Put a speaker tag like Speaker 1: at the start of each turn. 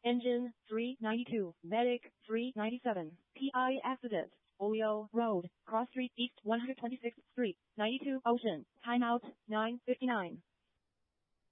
Speaker 1: Engine 392, Medic 397, PI accident, Oleo Road, Cross Street East 126th Street, 92 Ocean, timeout 9:59.